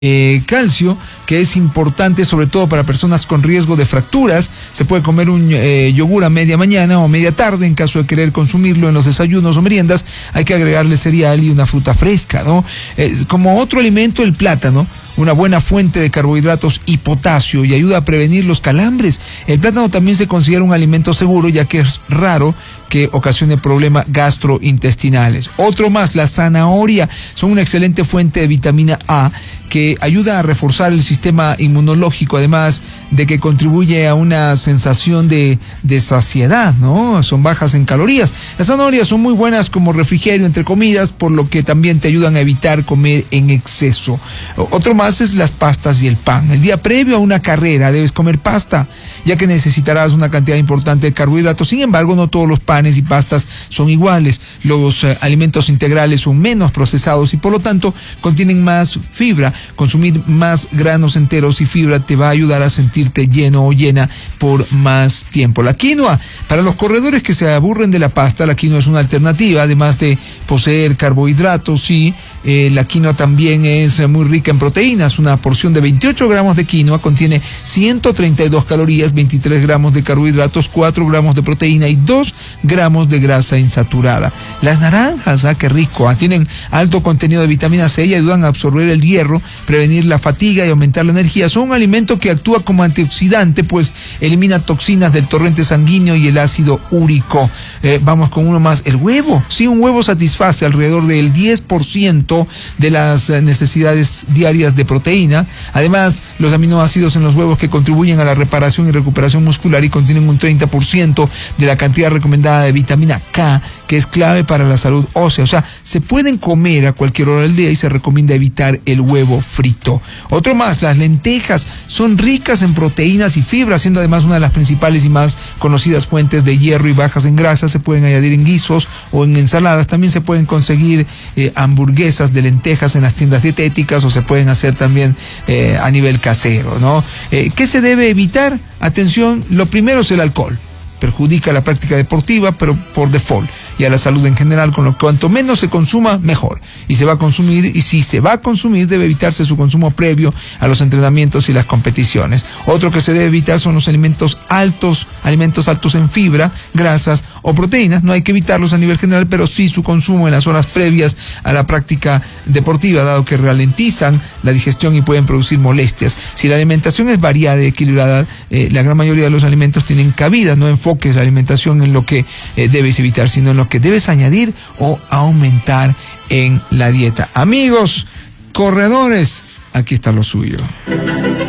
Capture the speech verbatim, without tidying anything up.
Eh, calcio, que es importante sobre todo para personas con riesgo de fracturas. Se puede comer un eh, yogur a media mañana o media tarde. En caso de querer consumirlo en los desayunos o meriendas, hay que agregarle cereal y una fruta fresca, ¿no? Eh, como otro alimento, el plátano, una buena fuente de carbohidratos y potasio, y ayuda a prevenir los calambres. El plátano también se considera un alimento seguro, ya que es raro que ocasione problemas gastrointestinales. Otro más, la zanahoria, son una excelente fuente de vitamina A que ayuda a reforzar el sistema inmunológico, además de que contribuye a una sensación de, de saciedad, ¿no? Son bajas en calorías. Las zanahorias son muy buenas como refrigerio entre comidas, por lo que también te ayudan a evitar comer en exceso. Otro más es las pastas y el pan. El día previo a una carrera debes comer pasta, ya que necesitarás una cantidad importante de carbohidratos. Sin embargo, no todos los panes y pastas son iguales. Los eh, alimentos integrales son menos procesados y por lo tanto contienen más fibra. Consumir más granos enteros y fibra te va a ayudar a sentirte lleno o llena por más tiempo. La quinoa, para los corredores que se aburren de la pasta, la quinoa es una alternativa, además de poseer carbohidratos. Sí, eh, la quinoa también es eh, muy rica en proteínas. Una porción de veintiocho gramos de quinoa contiene ciento treinta y dos calorías, veintitrés gramos de carbohidratos, cuatro gramos de proteína y dos gramos de grasa insaturada. Las naranjas, ah, qué rico, ah, tienen alto contenido de vitamina C y ayudan a absorber el hierro, prevenir la fatiga y aumentar la energía. Son un alimento que actúa como antioxidante, pues elimina toxinas del torrente sanguíneo y el ácido úrico. Eh, vamos con uno más, el huevo. Sí, un huevo satisface alrededor del diez por ciento de las necesidades diarias de proteína. Además, los aminoácidos en los huevos que contribuyen a la reparación y recuperación muscular y contienen un treinta por ciento de la cantidad recomendada de vitamina K, que es clave para la salud ósea. O sea, se pueden comer a cualquier hora del día y se recomienda evitar el huevo frito. Otro más, las lentejas son ricas en proteínas y fibras, siendo además una de las principales y más conocidas fuentes de hierro y bajas en grasa. Se pueden añadir en guisos o en ensaladas. También se pueden conseguir eh, hamburguesas de lentejas en las tiendas dietéticas, o se pueden hacer también eh, a nivel casero, ¿no? Eh, ¿Qué se debe evitar? Atención, lo primero es el alcohol. Perjudica la práctica deportiva, pero por default, y a la salud en general, con lo que cuanto menos se consuma, mejor. Y se va a consumir, y si se va a consumir, debe evitarse su consumo previo a los entrenamientos y las competiciones. Otro que se debe evitar son los alimentos altos, alimentos altos en fibra, grasas o proteínas. No hay que evitarlos a nivel general, pero sí su consumo en las horas previas a la práctica deportiva, dado que ralentizan la digestión y pueden producir molestias. Si la alimentación es variada y equilibrada, eh, la gran mayoría de los alimentos tienen cabida. No enfoques la alimentación en lo que eh, debes evitar, sino en lo que debes añadir o aumentar en la dieta. Amigos corredores, aquí está lo suyo.